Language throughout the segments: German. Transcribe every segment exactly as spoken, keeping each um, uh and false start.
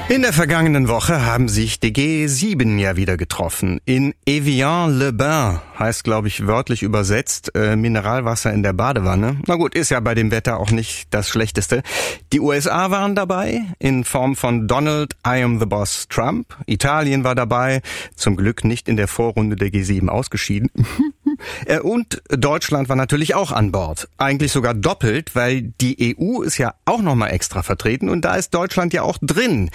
In der vergangenen Woche haben sich die G sieben ja wieder getroffen. In Evian-le-Bain heißt, glaube ich, wörtlich übersetzt äh, Mineralwasser in der Badewanne. Na gut, ist ja bei dem Wetter auch nicht das Schlechteste. Die U S A waren dabei in Form von Donald I am the Boss Trump. Italien war dabei, zum Glück nicht in der Vorrunde der G sieben ausgeschieden. Und Deutschland war natürlich auch an Bord. Eigentlich sogar doppelt, weil die E U ist ja auch nochmal extra vertreten und da ist Deutschland ja auch drin.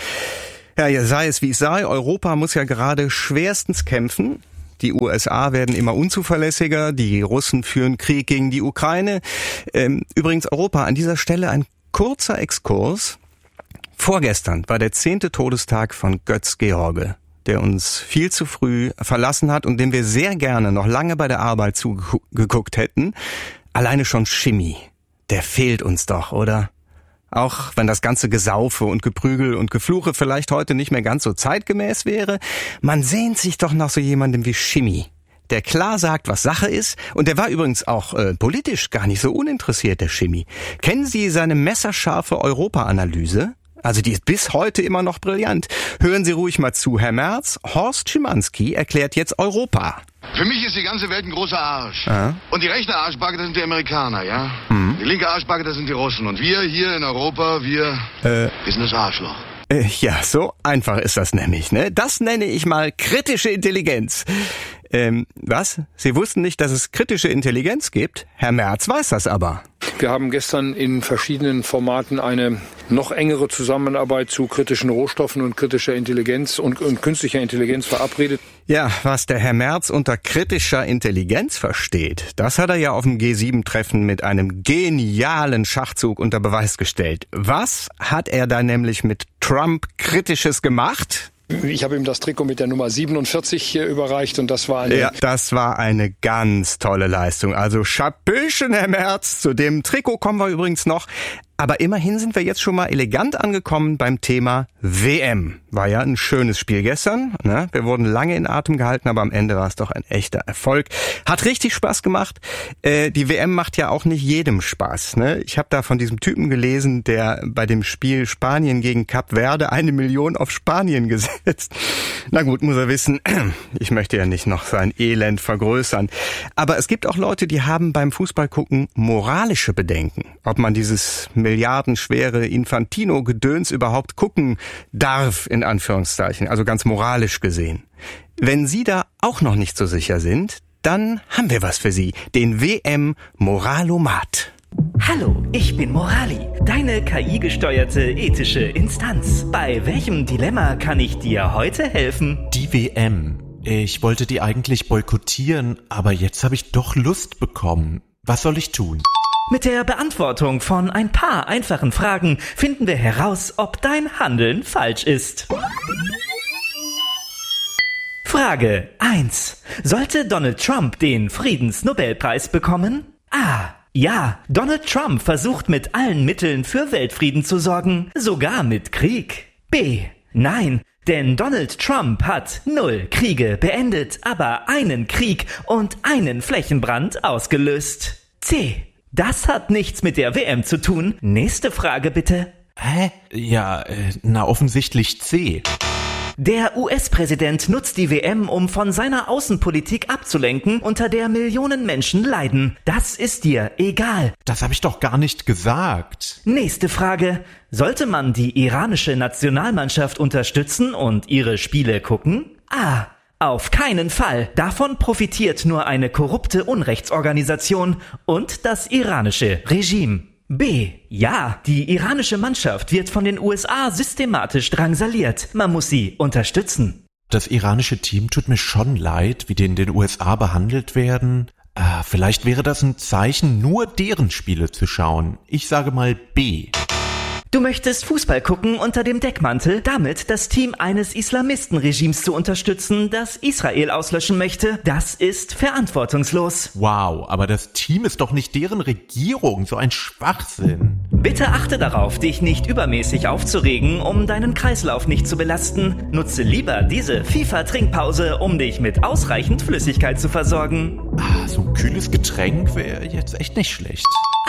Ja, sei es wie es sei, Europa muss ja gerade schwerstens kämpfen. Die U S A werden immer unzuverlässiger, die Russen führen Krieg gegen die Ukraine. Ähm, übrigens Europa, an dieser Stelle ein kurzer Exkurs. Vorgestern war der zehnte Todestag von Götz George, der uns viel zu früh verlassen hat und dem wir sehr gerne noch lange bei der Arbeit zugeguckt hätten. Alleine schon Schimmi, der fehlt uns doch, oder? Auch wenn das ganze Gesaufe und Geprügel und Gefluche vielleicht heute nicht mehr ganz so zeitgemäß wäre, man sehnt sich doch nach so jemandem wie Schimmi, der klar sagt, was Sache ist. Und der war übrigens auch äh, politisch gar nicht so uninteressiert, der Schimmi. Kennen Sie seine messerscharfe Europa-Analyse? Also die ist bis heute immer noch brillant. Hören Sie ruhig mal zu, Herr Merz. Horst Schimanski erklärt jetzt Europa. Für mich ist die ganze Welt ein großer Arsch. Ah. Und die rechte Arschbacke, das sind die Amerikaner, ja? Mhm. Die linke Arschbacke, das sind die Russen. Und wir hier in Europa, wir, Äh. wir sind das Arschloch. Äh, ja, so einfach ist das nämlich, ne? Das nenne ich mal kritische Intelligenz. Ähm, was? Sie wussten nicht, dass es kritische Intelligenz gibt? Herr Merz weiß das aber. Wir haben gestern in verschiedenen Formaten eine noch engere Zusammenarbeit zu kritischen Rohstoffen und kritischer Intelligenz und, und künstlicher Intelligenz verabredet. Ja, was der Herr Merz unter kritischer Intelligenz versteht, das hat er ja auf dem G sieben Treffen mit einem genialen Schachzug unter Beweis gestellt. Was hat er da nämlich mit Trump Kritisches gemacht? Ich habe ihm das Trikot mit der Nummer siebenundvierzig überreicht und das war eine... Ja, das war eine ganz tolle Leistung. Also Schapöchen, Herr Merz. Zu dem Trikot kommen wir übrigens noch. Aber immerhin sind wir jetzt schon mal elegant angekommen beim Thema W M. War ja ein schönes Spiel gestern, ne? Wir wurden lange in Atem gehalten, aber am Ende war es doch ein echter Erfolg. Hat richtig Spaß gemacht. Äh, die W M macht ja auch nicht jedem Spaß, ne? Ich habe da von diesem Typen gelesen, der bei dem Spiel Spanien gegen Kap Verde eine Million auf Spanien gesetzt. Na gut, muss er wissen, ich möchte ja nicht noch sein Elend vergrößern. Aber es gibt auch Leute, die haben beim Fußballgucken moralische Bedenken, ob man dieses milliardenschwere Infantino-Gedöns überhaupt gucken darf, in Anführungszeichen, also ganz moralisch gesehen. Wenn Sie da auch noch nicht so sicher sind, dann haben wir was für Sie, den W M-Moralomat. Hallo, ich bin Morali, deine K I-gesteuerte ethische Instanz. Bei welchem Dilemma kann ich dir heute helfen? Die W M. Ich wollte die eigentlich boykottieren, aber jetzt habe ich doch Lust bekommen. Was soll ich tun? Mit der Beantwortung von ein paar einfachen Fragen finden wir heraus, ob dein Handeln falsch ist. Frage eins. Sollte Donald Trump den Friedensnobelpreis bekommen? A. Ja, Donald Trump versucht mit allen Mitteln für Weltfrieden zu sorgen, sogar mit Krieg. B. Nein, denn Donald Trump hat null Kriege beendet, aber einen Krieg und einen Flächenbrand ausgelöst. C. Das hat nichts mit der W M zu tun. Nächste Frage bitte. Hä? Ja, äh, na offensichtlich C. Der U S-Präsident nutzt die W M, um von seiner Außenpolitik abzulenken, unter der Millionen Menschen leiden. Das ist dir egal. Das habe ich doch gar nicht gesagt. Nächste Frage. Sollte man die iranische Nationalmannschaft unterstützen und ihre Spiele gucken? A. Auf keinen Fall. Davon profitiert nur eine korrupte Unrechtsorganisation und das iranische Regime. B. Ja, die iranische Mannschaft wird von den U S A systematisch drangsaliert. Man muss sie unterstützen. Das iranische Team tut mir schon leid, wie die in den U S A behandelt werden. Ah, vielleicht wäre das ein Zeichen, nur deren Spiele zu schauen. Ich sage mal B. Du möchtest Fußball gucken unter dem Deckmantel, damit das Team eines Islamistenregimes zu unterstützen, das Israel auslöschen möchte. Das ist verantwortungslos. Wow, aber das Team ist doch nicht deren Regierung, so ein Schwachsinn. Bitte achte darauf, dich nicht übermäßig aufzuregen, um deinen Kreislauf nicht zu belasten. Nutze lieber diese FIFA-Trinkpause, um dich mit ausreichend Flüssigkeit zu versorgen. Ah, so ein kühles Getränk wäre jetzt echt nicht schlecht.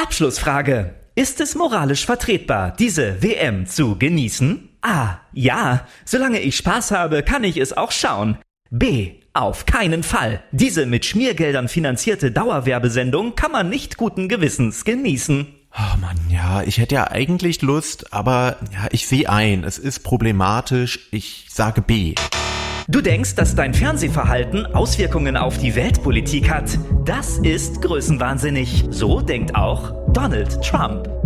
Abschlussfrage. Ist es moralisch vertretbar, diese W M zu genießen? A. Ja. Solange ich Spaß habe, kann ich es auch schauen. B. Auf keinen Fall. Diese mit Schmiergeldern finanzierte Dauerwerbesendung kann man nicht guten Gewissens genießen. Oh Mann, ja, ich hätte ja eigentlich Lust, aber ja, ich sehe ein, es ist problematisch. Ich sage B. Du denkst, dass dein Fernsehverhalten Auswirkungen auf die Weltpolitik hat? Das ist größenwahnsinnig. So denkt auch Donald Trump.